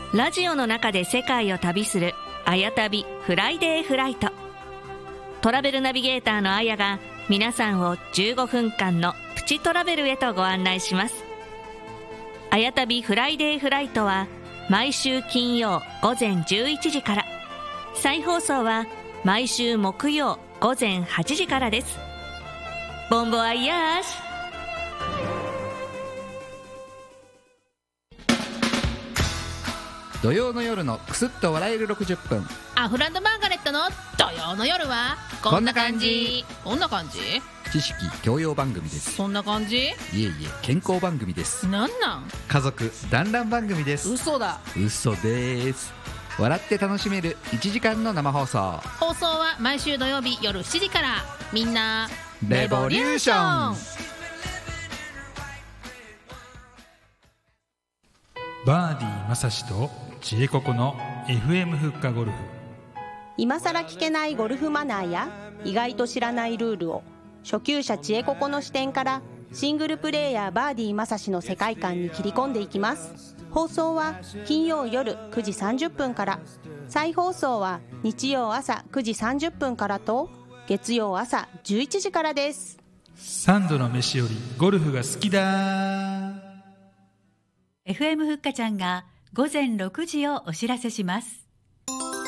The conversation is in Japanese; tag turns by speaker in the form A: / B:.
A: ラジオの中で世界を旅するあや旅フライデーフライト。トラベルナビゲーターのあやが皆さんを15分間のプチトラベルへとご案内します。あや旅フライデーフライトは毎週金曜午前11時から、再放送は毎週木曜午前8時からです。ボンボアイヤーシ。
B: 土曜の夜のクスッと笑える60分。
C: アフランドマーガレットの土曜の夜はこんな感じ。こんな感じ。
B: 知識教養番組です。
C: そんな感じ。
B: いえいえ、健康番組です。
C: なんなん。
B: 家族団らん番組です。
C: 嘘だ。
B: 嘘です。笑って楽しめる1時間の生放送。
C: 放送は毎週土曜日夜7時から。みんな
B: レボリューション。
D: バーディーまさしとちえここの FM ふっかゴルフ。
E: 今さら聞けないゴルフマナーや意外と知らないルールを初級者ちえここの視点からシングルプレーヤーバーディーまさしの世界観に切り込んでいきます。放送は金曜夜9時30分から、再放送は日曜朝9時30分からと月曜朝11時からです。
D: 3度の飯よりゴルフが好きだ。
F: FM ふっかちゃんが午前6時をお知らせします。